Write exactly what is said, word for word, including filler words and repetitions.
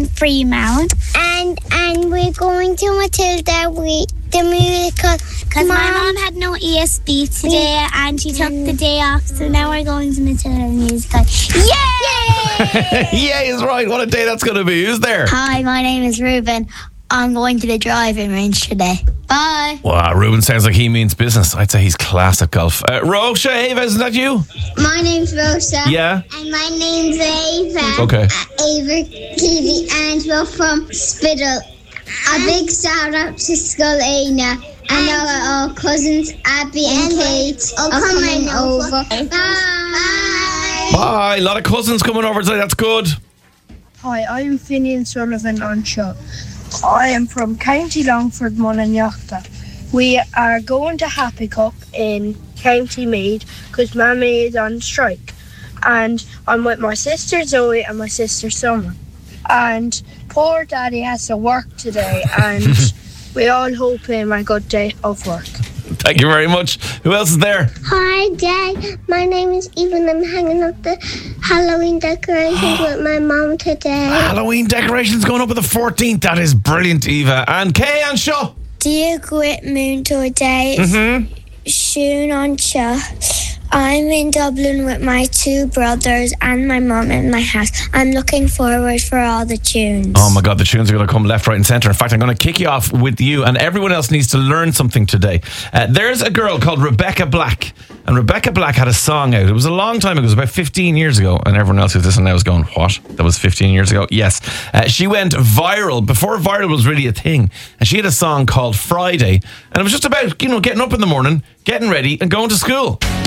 in Fremount. And and we're going to Matilda, we, the musical. Because my mom had no E S B today and she took the day off, so now we're going to Matilda musical. Yay! Yay is right. What a day that's going to be. Who's there? Hi, my name is Ruben. I'm going to the driving range today. Bye. Wow, Ruben sounds like he means business. I'd say he's class at golf. Uh, Rosa, Ava, isn't that you? My name's Rosa. Yeah. And my name's Ava. Okay. Uh, Ava Keeley Angelo from Spittle. A big shout out to Skullina. And our, our cousins Abby and Kate are coming over. Bye. Bye. A lot of cousins coming over today. That's good. Hi, I'm Finian Sullivan on show. I am from County Longford, Mullinachta. We are going to Happy Cup in County Meath because Mammy is on strike. And I'm with my sister Zoe and my sister Summer. And poor Daddy has to work today and we all hope him a good day of work. Thank you very much. Who else is there? Hi, Dad. My name is Eva and I'm hanging up the Halloween decorations with my mom today. Halloween decorations going up on the fourteenth. That is brilliant, Eva. And Kay and Shaw. Dear Grit Moon today, Mm-hmm. Shoon on Cha. I'm in Dublin with my two brothers and my mum in my house. I'm looking forward for all the tunes. Oh my God, the tunes are going to come left, right and centre. In fact, I'm going to kick you off with you, and everyone else needs to learn something today. Uh, there's a girl called Rebecca Black, and Rebecca Black had a song out. It was a long time ago. It was about fifteen years ago, and everyone else who's listening now is going, what? That was fifteen years ago? Yes. Uh, she went viral before viral was really a thing, and she had a song called Friday, and it was just about, you know, getting up in the morning, getting ready and going to school.